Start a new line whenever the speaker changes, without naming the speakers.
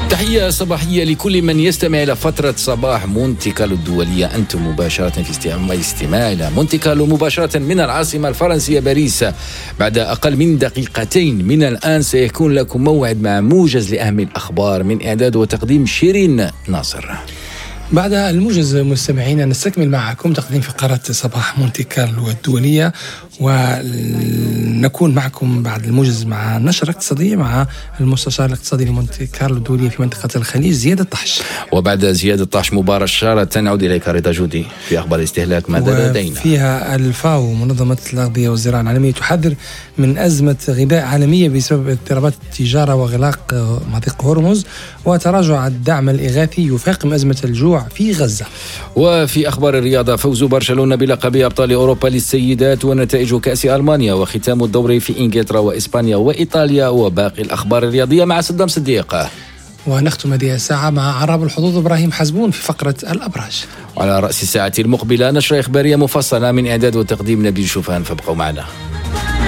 تحية صباحية لكل من يستمع إلى فترة صباح مونتي كارلو الدولية. أنتم مباشرة في استماع إلى مونتي كارلو مباشرة من العاصمة الفرنسية باريس. بعد أقل من دقيقتين من الآن سيكون لكم موعد مع موجز لأهم الأخبار من إعداد وتقديم شيرين ناصر.
بعد الموجز مستمعين نستكمل معكم تقديم فقرة صباح مونتي كارلو الدولية، ونكون معكم بعد الموجز مع نشرة اقتصادية مع المستشار الاقتصادي لمونتي كارلو الدولية في منطقة الخليج زياد الطحش.
وبعد زياد الطحش مباشرة نعود إليك رضا جودي في أخبار الاستهلاك ماذا لدينا.
فيها الفاو منظمة الأغذية والزراعة العالمية تحذر من أزمة غذاء عالمية بسبب اضطرابات التجارة وغلاق مضيق هرمز، وتراجع الدعم الإغاثي يفاقم أزمة الجوع في غزة.
وفي أخبار الرياضة فوز برشلونة بلقب أبطال أوروبا للسيدات ونتائج كأس ألمانيا وختام الدوري في إنجلترا وإسبانيا وإيطاليا وباقي الأخبار الرياضية مع صدام صديق.
ونختم هذه الساعة مع عراب الحظوظ إبراهيم حزبون في فقرة الأبراج.
على رأس الساعة المقبلة نشرة إخبارية مفصلة من إعداد وتقديم نبيل شوفان، فابقوا معنا.